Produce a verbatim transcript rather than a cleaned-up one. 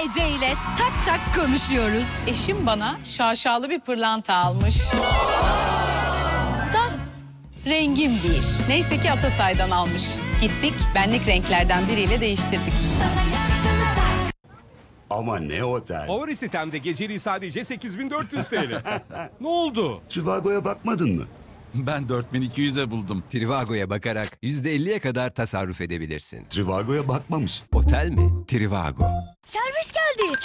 Ece ile tak tak konuşuyoruz. Eşim bana şaşalı bir pırlanta almış. Da rengim değil. Neyse ki Atasay'dan almış. Gittik benlik renklerden biriyle değiştirdik. Ama ne otel? Favori sitemde geceliği sadece sekiz bin dört yüz T L. Ne oldu? Trivago'ya bakmadın mı? Ben dört bin iki yüze buldum. Trivago'ya bakarak yüzde elliye kadar tasarruf edebilirsin. Trivago'ya bakmamış. Otel mi? Trivago. Servis geldi.